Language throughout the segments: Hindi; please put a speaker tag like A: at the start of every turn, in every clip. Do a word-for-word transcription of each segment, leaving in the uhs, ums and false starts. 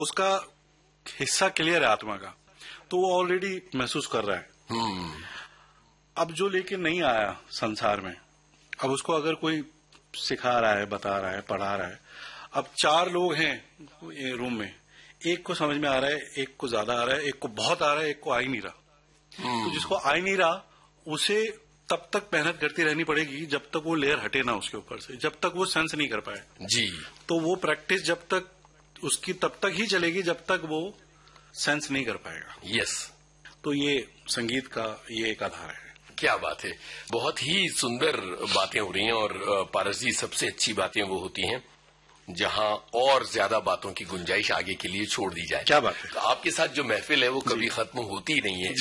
A: उसका हिस्सा क्लियर है आत्मा का, तो वो ऑलरेडी महसूस कर रहा है।
B: हम्म।
A: अब जो लेके नहीं आया संसार में, अब उसको अगर कोई सिखा रहा है, बता रहा है, पढ़ा रहा है, अब चार लोग हैं रूम में, एक को समझ में आ रहा है, एक को ज्यादा आ रहा है, एक को बहुत आ रहा है, एक को आ ही नहीं रहा। तो जिसको आ ही नहीं रहा उसे तब तक मेहनत करती रहनी पड़ेगी जब तक वो लेयर हटे ना उसके ऊपर से, जब तक वो सेंस नहीं कर पाए।
B: जी।
A: तो वो प्रैक्टिस जब तक उसकी तब तक ही चलेगी जब तक वो सेंस नहीं कर पाएगा।
B: यस।
A: तो ये संगीत का ये एक आधार है।
B: क्या बात है, बहुत ही सुंदर बातें हो रही हैं। और पारस जी, सबसे अच्छी बातें वो होती हैं जहां और ज्यादा बातों की गुंजाइश आगे के लिए छोड़ दी जाए।
A: क्या बात है।
B: तो आपके साथ जो महफिल है वो कभी खत्म होती ही नहीं है।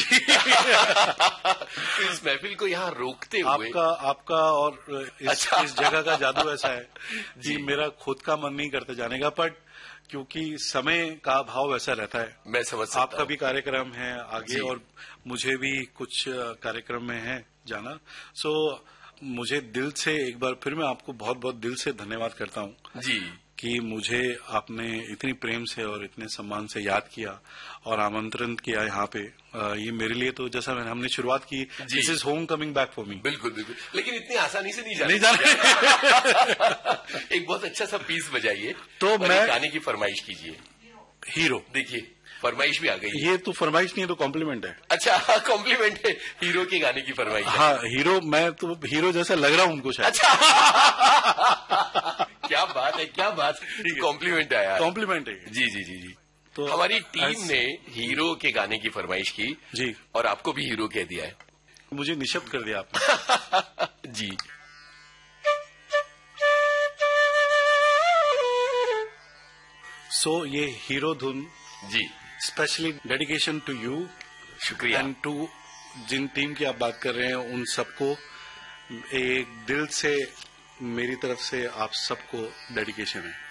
B: तो इस महफिल को यहाँ रोकते हुए
A: आपका आपका और इस,
B: अच्छा।
A: इस जगह का जादू ऐसा है कि मेरा खुद का मन नहीं करता जाने का, बट क्योंकि समय का भाव वैसा रहता है।
B: मैं समझ सकता
A: आपका भी कार्यक्रम है आगे और मुझे भी कुछ कार्यक्रम में है जाना। सो मुझे दिल से एक बार फिर मैं आपको बहुत बहुत दिल से धन्यवाद करता हूँ
B: जी
A: कि मुझे आपने इतनी प्रेम से और इतने सम्मान से याद किया और आमंत्रण किया यहाँ पे। ये मेरे लिए तो जैसा मैंने हमने शुरुआत की, this is home coming back for me.
B: बिल्कुल बिल्कुल, लेकिन इतनी आसानी से नहीं जाना,
A: नहीं जाना।
B: एक बहुत अच्छा सा पीस बजाइए
A: तो मैं
B: गाने की फरमाइश कीजिए।
A: हीरो।
B: देखिए फरमाइश भी आ गई।
A: ये तो फरमाइश नहीं है, तो कॉम्प्लीमेंट है।
B: अच्छा, कॉम्प्लीमेंट है, हीरो के गाने की फरमाइश।
A: हाँ, हीरो। मैं तो हीरो जैसा लग रहा हूँ उनको शायद।
B: अच्छा। क्या बात है, क्या बात, कॉम्प्लीमेंट आया।
A: कॉम्प्लीमेंट है।
B: जी जी जी जी।
A: तो
B: हमारी टीम ने हीरो के गाने की फरमाइश की
A: जी, और
B: और आपको भी हीरो कह दिया है।
A: मुझे निशब्द कर दिया आपने।
B: जी।
A: सो so, ये हीरो धुन
B: जी
A: स्पेशली डेडिकेशन टू यू,
B: शुक्रिया।
A: एंड टू जिन टीम की आप बात कर रहे हैं उन सबको एक दिल से मेरी तरफ से आप सबको डेडिकेशन है।